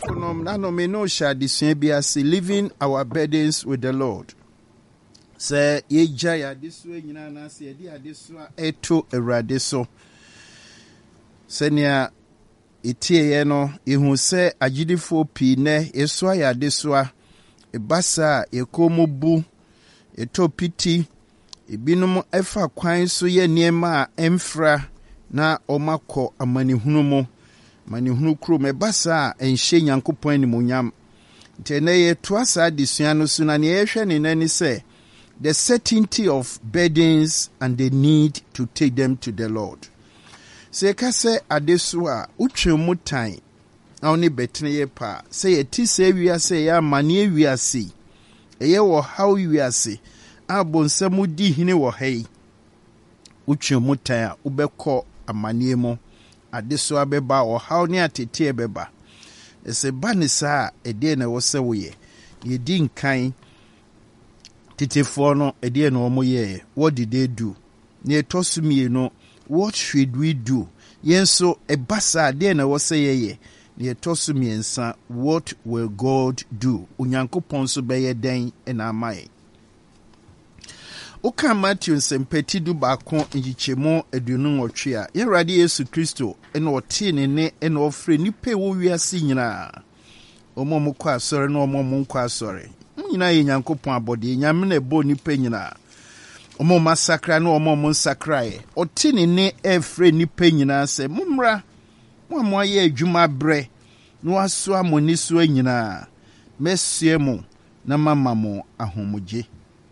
Living our burdens with the Lord. Say ye jaya this way na say di adesua eto erade so. Senia etie no ehu se agidifo pi ne esua ya adesua ebasa ekomobu eto piti ebinum efa kwan so ye niema emfra na omako amanihunu mo manihunu kro mebasa enhye nyankopon animonyam tene ye toasa adesua no so na ne yehwe ne nani se the certainty of burdens and the need to take them to the Lord. Se kase adesua utwemutan na oni betene ye pa se ye ti se wiase ya mane wiase eye wo haw wiase abonsam di hine wo hei utwemutan a ubekọ amane mu adesua beba wo haw ne atete beba ese banisa ede na wo se wo ye di nkan titefo no ede na omo ye what did they do ne tosumie no what should we do yenso ebasa ade na wo se ye ne tosumiensa what will God do unyankopon so beye den na amai Oka Matthew sempeti du baako njichemo edunu otwe a Yerade Yesu Kristo ena ote ne ena ofre nipa wo wiase nyina omo kwa asore na omo kwa asore nyina ye nyankopon abode nyame na ebo nipa nyina omo masakra na omo nsakrae ote ne efre nipa nyina se mumra mo aye adwuma bre no aso amoni so nyina mesie mu na mama mo ahomogye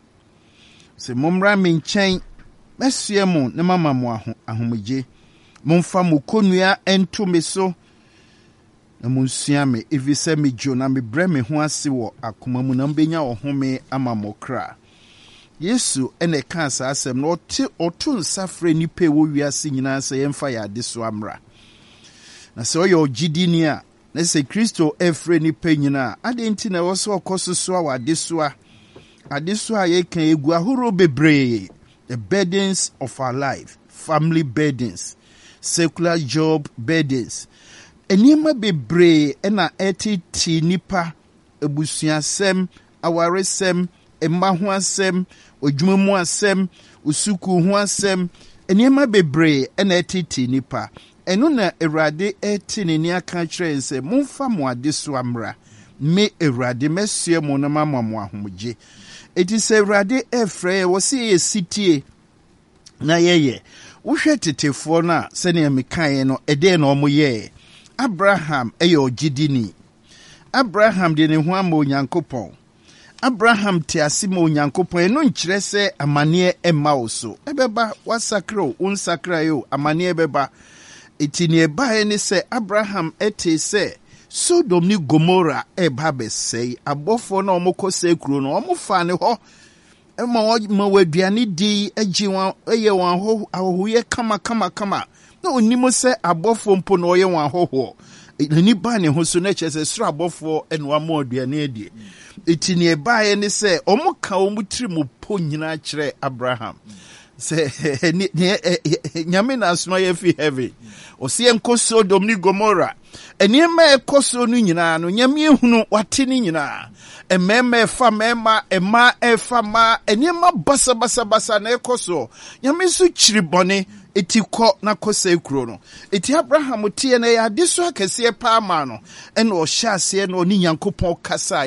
se mumra menchen mesie mu na mama mo ahomogye mumfa mu konua ento me so na munsua me evise me jo na me bre me ho ase wo akoma mu na mbenya ohome amamokra Yesu ene kansa asem na otu nsafre nipa wo wiase nyina se yemfa ya adeso amra na se oyo gidini a na se Kristo efre nipa nyina adenti na wo so okososo wa adeso a ye kan egu ahoro bebre the burdens of our life family burdens secular job burdens enima bebre na etiti nipa ebusuasem awaresem emma ho asem odwumamu asem usuku ho asem enima bebre na etiti nipa eno na Erade etini ni aka kire se momfa mo adeso amra me Erade mesie mo na mama mo ahomgye eti se Erade efre wo se ye sitie na yeye wohwe tetefo na se ne mekae no ede na omo ye Abraham eyo gidini Abraham de ne ho ama Onyankopon Abraham te asima Onyankopon eno nkire se amane emma wo so ebeba wasakro unsakra yo amane ebeba etini eba ene se Abraham ete se Sodom ni Gomorrah eba besei abofo na omokose kuro no omofa ne ho ma waduane di agi wan eye wan ho ahoye kama na onimo se abofo mpo na oye wan ho ni ba ne ho so na chese sura abofo eno amo aduane adi etini eba ene se omoka omutiri mu po nyina kire Abraham se nyame na asoma ye fi heaven osie nko Sodom ni Gomorrah eniema ekoso no nyina no nyame ehunu wate ni nyina emema efa mema ema efa ma eniema basa na ekoso nyame so chiri bone etikọ na kosa ekuro no eti Abraham tie na ya deso akese pa ma no ena o hyase na oni Nyankopon kasa